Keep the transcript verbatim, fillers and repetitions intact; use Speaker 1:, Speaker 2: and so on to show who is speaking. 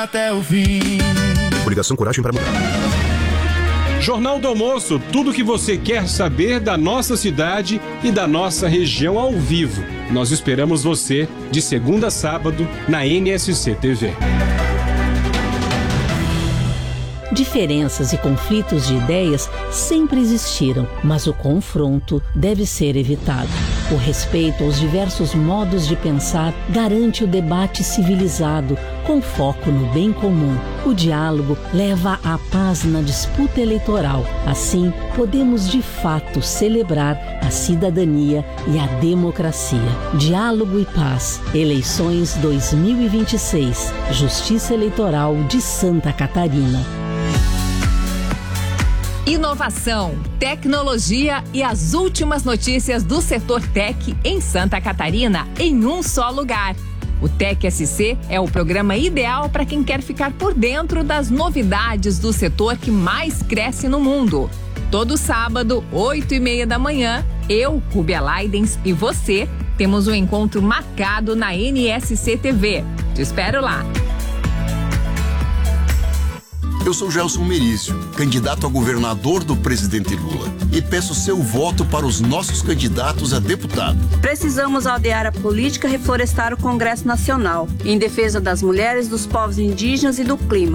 Speaker 1: Até o fim.
Speaker 2: Coligação Coragem para Mudar.
Speaker 3: Jornal do Almoço, tudo o que você quer saber da nossa cidade e da nossa região ao vivo. Nós esperamos você de segunda a sábado na N S C T V.
Speaker 4: Diferenças e conflitos de ideias sempre existiram, mas o confronto deve ser evitado. O respeito aos diversos modos de pensar garante o debate civilizado, com foco no bem comum. O diálogo leva à paz na disputa eleitoral. Assim, podemos de fato celebrar a cidadania e a democracia. Diálogo e paz. Eleições dois mil e vinte e seis. Justiça Eleitoral de Santa Catarina.
Speaker 5: Inovação, tecnologia e as últimas notícias do setor tech em Santa Catarina em um só lugar. O Tech S C é o programa ideal para quem quer ficar por dentro das novidades do setor que mais cresce no mundo. Todo sábado, oito e meia da manhã, eu, Rubia Leidens e você temos um encontro marcado na N S C T V. Te espero lá.
Speaker 6: Eu sou Gelson Merício, candidato a governador do presidente Lula, e peço seu voto para os nossos candidatos a deputado.
Speaker 7: Precisamos aldear a política e reflorestar o Congresso Nacional, em defesa das mulheres, dos povos indígenas e do clima.